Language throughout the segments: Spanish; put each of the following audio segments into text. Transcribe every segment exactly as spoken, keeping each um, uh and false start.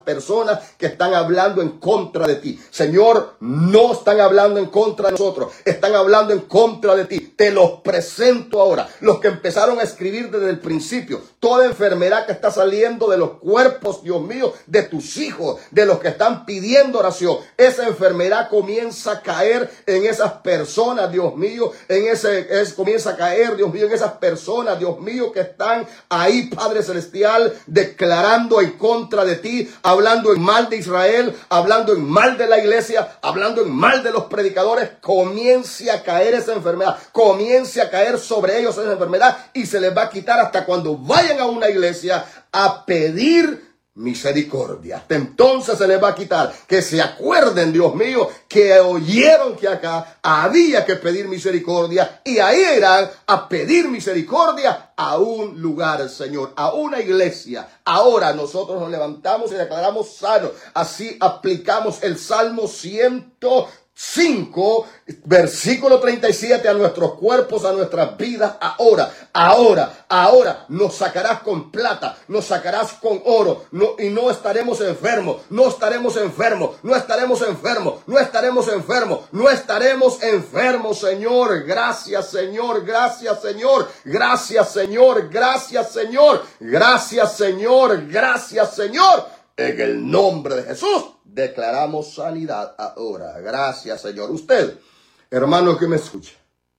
personas que están hablando en contra de ti. Señor, no están hablando en contra de nosotros, están hablando en contra de ti. Te los presento ahora. Los que empezaron a escribir desde el principio, toda enfermedad que está saliendo de los cuerpos, Dios mío, de tus hijos, de los que están pidiendo oración, esa enfermedad comienza a caer en esas personas, Dios mío, en ese, es, comienza a caer, Dios mío, en esas personas, Dios mío, que están ahí, Padre Celestial, declarando en contra de ti, hablando en mal de Israel, hablando en mal de la iglesia, hablando en mal de los predicadores. Comience a caer esa enfermedad, comience a caer sobre ellos esa enfermedad y se les va a quitar hasta cuando vayan a una iglesia a pedir misericordia. Hasta entonces se les va a quitar. Que se acuerden, Dios mío, que oyeron que acá había que pedir misericordia y ahí irán a pedir misericordia a un lugar, Señor, a una iglesia. Ahora nosotros nos levantamos y declaramos sanos. Así aplicamos el Salmo ciento cinco, versículo treinta y siete a nuestros cuerpos, a nuestras vidas. Ahora, ahora, ahora nos sacarás con plata, nos sacarás con oro, no, y no estaremos enfermos, no estaremos enfermos, no estaremos enfermos, no estaremos enfermos, no estaremos enfermos, Señor. Gracias, Señor, gracias, Señor, gracias, Señor, gracias, Señor, gracias, Señor, gracias, Señor. En el nombre de Jesús declaramos sanidad ahora. Gracias, Señor. Usted, hermano que me escucha,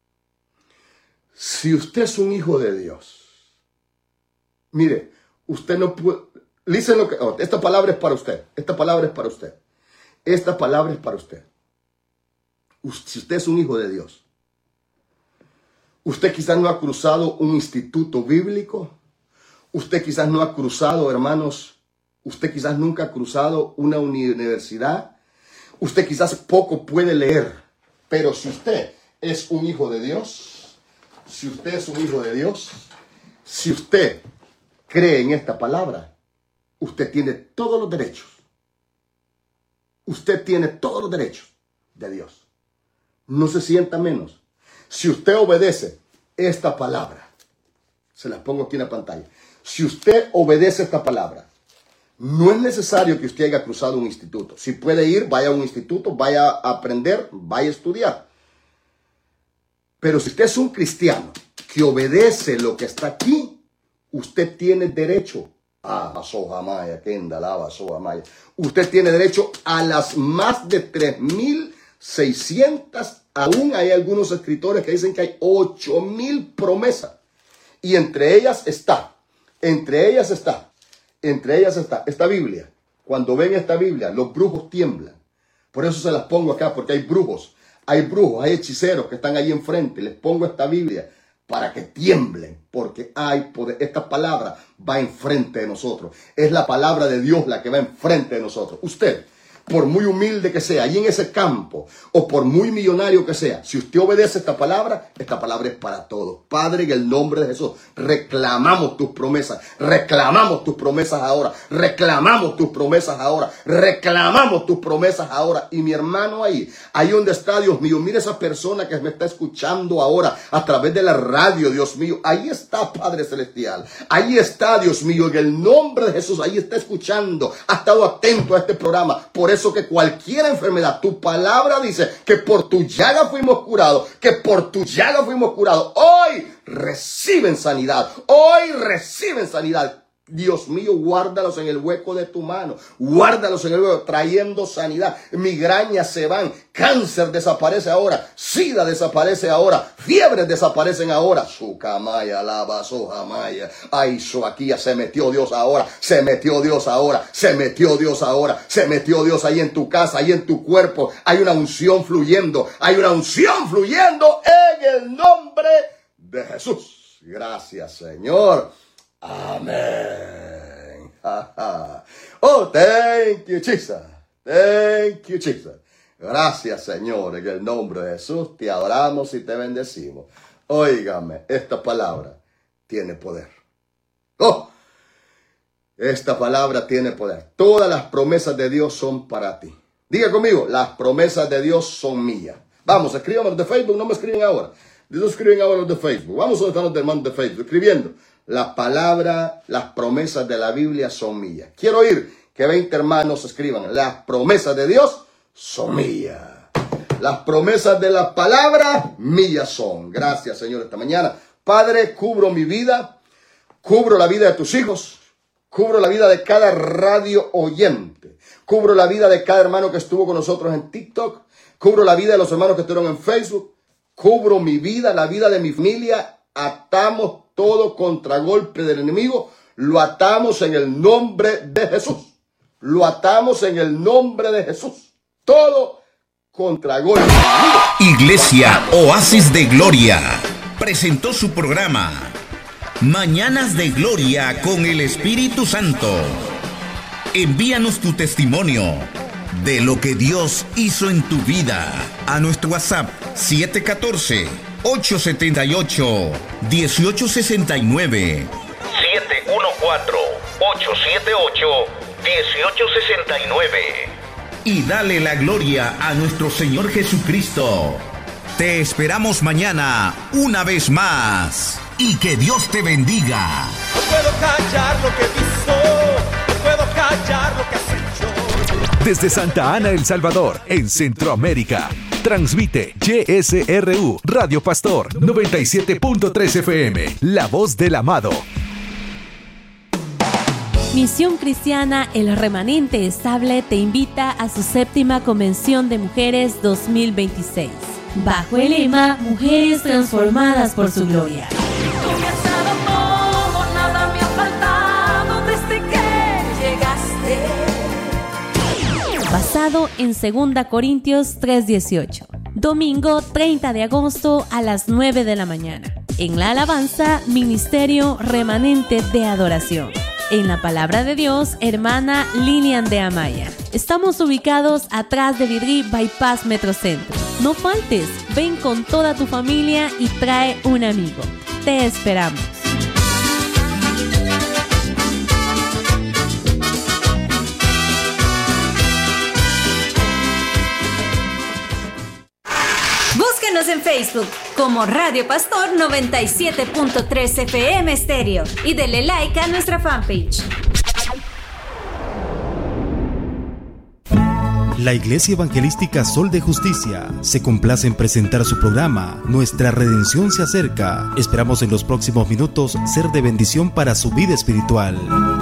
si usted es un hijo de Dios, mire, usted no puede, listen lo que, oh, esta palabra es para usted, esta palabra es para usted, esta palabra es para usted. Si usted es un hijo de Dios, usted quizás no ha cruzado un instituto bíblico, usted quizás no ha cruzado, hermanos, usted quizás nunca ha cruzado una universidad. Usted quizás poco puede leer. Pero si usted es un hijo de Dios, si usted es un hijo de Dios, si usted cree en esta palabra, usted tiene todos los derechos. Usted tiene todos los derechos de Dios. No se sienta menos. Si usted obedece esta palabra, se las pongo aquí en la pantalla. Si usted obedece esta palabra, no es necesario que usted haya cruzado un instituto. Si puede ir, vaya a un instituto, vaya a aprender, vaya a estudiar. Pero si usted es un cristiano que obedece lo que está aquí, usted tiene derecho a Usted tiene derecho a las más de tres mil seiscientas. Aún hay algunos escritores que dicen que hay ocho mil promesas. Y entre ellas está, entre ellas está, Entre ellas está esta Biblia. Cuando ven esta Biblia, los brujos tiemblan. Por eso se las pongo acá, porque hay brujos, hay brujos, hay hechiceros que están ahí enfrente. Les pongo esta Biblia para que tiemblen, porque hay poder. Esta palabra va enfrente de nosotros. Es la palabra de Dios la que va enfrente de nosotros. Usted, por muy humilde que sea, ahí en ese campo, o por muy millonario que sea, si usted obedece esta palabra, esta palabra es para todos. Padre, en el nombre de Jesús, reclamamos tus promesas, reclamamos tus promesas ahora, reclamamos tus promesas ahora, reclamamos tus promesas ahora. Y mi hermano ahí, ahí donde está, Dios mío, mire esa persona que me está escuchando ahora a través de la radio, Dios mío, ahí está, Padre Celestial, ahí está, Dios mío, en el nombre de Jesús, ahí está escuchando, ha estado atento a este programa. Por eso que cualquier enfermedad, tu palabra dice que por tu llaga fuimos curados, que por tu llaga fuimos curados. Hoy reciben sanidad, hoy reciben sanidad. Dios mío, guárdalos en el hueco de tu mano, guárdalos en el hueco, trayendo sanidad. Migrañas se van, cáncer desaparece ahora, sida desaparece ahora, fiebres desaparecen ahora. Sukamaya, lava, sojamaya. Ay, so aquí ya se metió Dios ahora, se metió Dios ahora, se metió Dios ahora, se metió Dios ahí en tu casa, ahí en tu cuerpo. Hay una unción fluyendo, hay una unción fluyendo en el nombre de Jesús. Gracias, Señor. Amén. Oh, thank you, Jesus. Thank you, Jesus. Gracias, Señor. En el nombre de Jesús te adoramos y te bendecimos. Óigame, esta palabra tiene poder. Oh, esta palabra tiene poder. Todas las promesas de Dios son para ti. Diga conmigo, las promesas de Dios son mías. Vamos, escríbanme los de Facebook, no me escriben ahora. No escriben ahora los de Facebook. Vamos a estar los hermanos de Facebook escribiendo. La palabra, las promesas de la Biblia son mías. Quiero oír que veinte hermanos escriban: las promesas de Dios son mías. Las promesas de la palabra mías son. Gracias, Señor, esta mañana. Padre, cubro mi vida, cubro la vida de tus hijos, cubro la vida de cada radio oyente, cubro la vida de cada hermano que estuvo con nosotros en TikTok, cubro la vida de los hermanos que estuvieron en Facebook, cubro mi vida, la vida de mi familia. Atamos todo contragolpe del enemigo, lo atamos en el nombre de Jesús. Lo atamos en el nombre de Jesús. Todo contragolpe. Iglesia Oasis de Gloria presentó su programa Mañanas de Gloria con el Espíritu Santo. Envíanos tu testimonio de lo que Dios hizo en tu vida a nuestro WhatsApp siete uno cuatro, ocho siete ocho, uno ocho seis nueve. siete uno cuatro, ocho siete ocho, uno ocho seis nueve. Y dale la gloria a nuestro Señor Jesucristo. Te esperamos mañana una vez más. Y que Dios te bendiga. No puedo callar lo que he visto, no puedo callar lo que has hecho. Desde Santa Ana, El Salvador, en Centroamérica, transmite G S R U Radio Pastor noventa y siete punto tres F M, la voz del amado. Misión Cristiana El Remanente Estable te invita a su séptima Convención de Mujeres dos mil veintiséis, bajo el lema Mujeres transformadas por su gloria. Basado en segunda Corintios tres dieciocho. Domingo treinta de agosto a las nueve de la mañana. En la alabanza, Ministerio Remanente de Adoración. En la palabra de Dios, hermana Lilian de Amaya. Estamos ubicados atrás de Vidri Bypass Metrocentro. No faltes, ven con toda tu familia y trae un amigo. Te esperamos. Búscanos en Facebook como Radio Pastor noventa y siete punto tres F M Estéreo y dele like a nuestra fanpage. La Iglesia Evangelística Sol de Justicia se complace en presentar su programa Nuestra Redención se acerca. Esperamos en los próximos minutos ser de bendición para su vida espiritual.